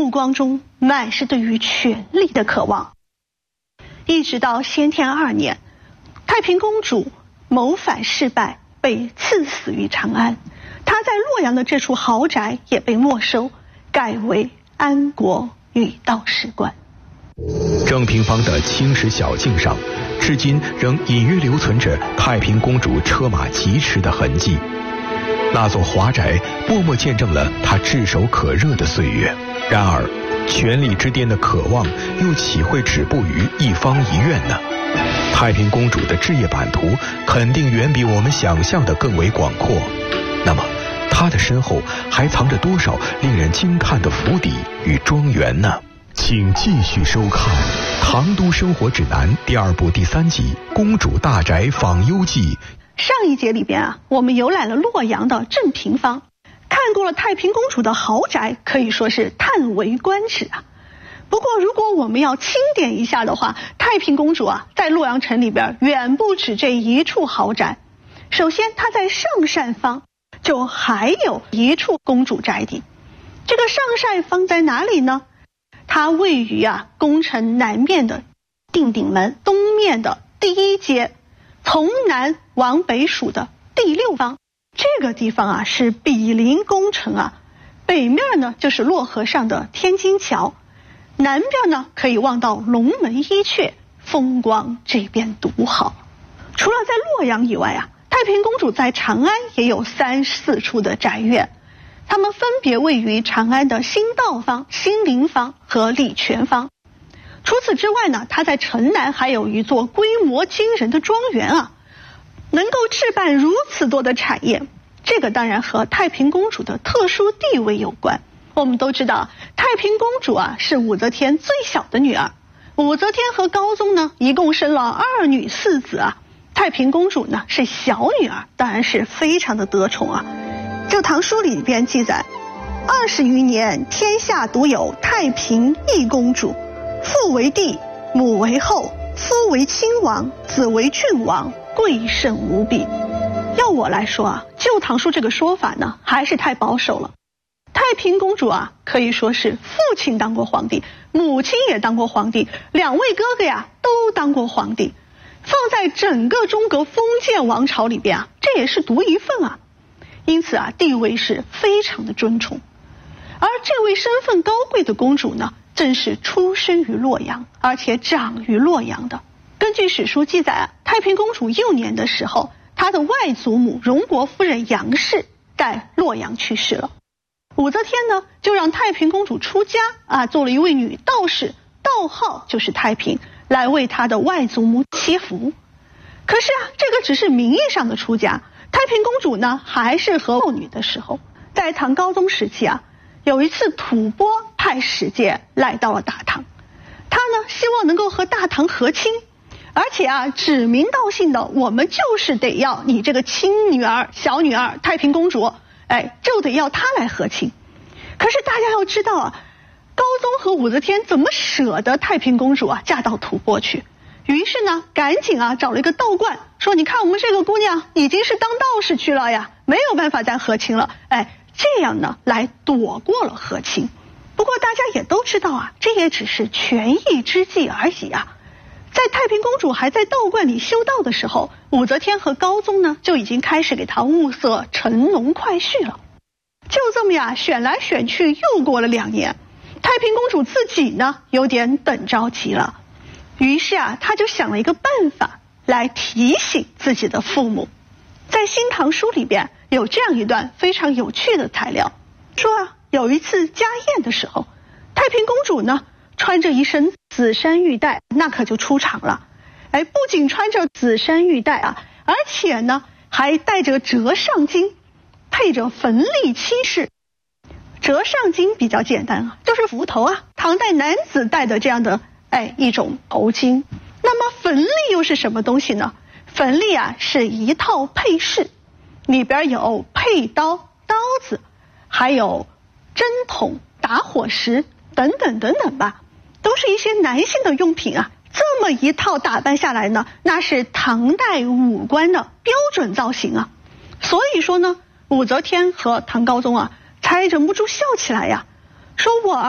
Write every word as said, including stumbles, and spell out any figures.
目光中满是对于权力的渴望。一直到先天二年，太平公主谋反失败，被赐死于长安。她在洛阳的这处豪宅也被没收，改为安国女道士观。 正平坊的青石小径上，至今仍隐约留存着太平公主车马疾驰的痕迹。那座华宅默默见证了她炙手可热的岁月。然而，权力之巅的渴望又岂会止步于一方一院呢？太平公主的事业版图肯定远比我们想象的更为广阔。那么，她的身后还藏着多少令人惊叹的府邸与庄园呢？请继续收看《唐都生活指南》第二部第三集《公主大宅访幽记》。 上一节里边啊，我们游览了洛阳的正平坊，看过了太平公主的豪宅，可以说是叹为观止啊。不过如果我们要清点一下的话，太平公主啊，在洛阳城里边远不止这一处豪宅。首先，她在上善坊就还有一处公主宅邸。这个上善坊在哪里呢？它位于啊宫城南面的定鼎门，东面的第一街，从南往北数的第六坊。这个地方啊是毗邻宫城啊，北面呢就是洛河上的天津桥，南边呢可以望到龙门伊阙，风光这边独好。除了在洛阳以外啊，太平公主在长安也有三四处的宅院，它们分别位于长安的新道坊、新林坊和礼泉坊。除此之外呢，她在城南还有一座规模惊人的庄园啊，能够置办如此多的产业，这个当然和太平公主的特殊地位有关。我们都知道，太平公主啊是武则天最小的女儿，武则天和高宗呢一共生了二女四子啊，太平公主呢是小女儿，当然是非常的得宠啊。这《唐书》里边记载，二十余年，天下独有太平一公主，父为帝，母为后，夫为亲王，子为郡王，贵甚无比。要我来说啊，《旧唐书》这个说法呢，还是太保守了。太平公主啊，可以说是父亲当过皇帝，母亲也当过皇帝，两位哥哥呀都当过皇帝，放在整个中国封建王朝里边啊，这也是独一份啊。因此啊，地位是非常的尊崇。而这位身份高贵的公主呢，正是出生于洛阳，而且长于洛阳的。根据史书记载啊，太平公主幼年的时候，她的外祖母荣国夫人杨氏在洛阳去世了。武则天呢，就让太平公主出家啊，做了一位女道士，道号就是太平，来为她的外祖母祈福。可是啊，这个只是名义上的出家。太平公主呢，还是和后女的时候，在唐高宗时期啊，有一次吐蕃派使节来到了大唐，他呢希望能够和大唐和亲，而且啊指名道姓的，我们就是得要你这个亲女儿、小女儿太平公主，哎，就得要她来和亲。可是大家要知道啊，高宗和武则天怎么舍得太平公主啊嫁到吐蕃去？于是呢，赶紧啊找了一个道观，说你看我们这个姑娘已经是当道士去了呀，没有办法再和亲了，哎，这样呢来躲过了和亲。不过大家也都知道啊，这也只是权宜之计而已啊。在太平公主还在道观里修道的时候，武则天和高宗呢就已经开始给她物色乘龙快婿了。就这么呀，选来选去又过了两年，太平公主自己呢有点等着急了。于是啊，他就想了一个办法来提醒自己的父母。在《新唐书》里边有这样一段非常有趣的材料，说啊，有一次家宴的时候，太平公主呢穿着一身紫衫玉带，那可就出场了。哎，不仅穿着紫衫玉带啊，而且呢还带着折上巾，配着焚丽七饰。折上巾比较简单啊，就是幞头啊，唐代男子戴的这样的哎，一种头巾。那么焚丽又是什么东西呢？焚丽啊是一套配饰，里边有佩刀、刀子，还有针筒、打火石等等等等吧，都是一些男性的用品啊。这么一套打扮下来呢，那是唐代武官的标准造型啊。所以说呢，武则天和唐高宗啊才忍不住笑起来呀，说我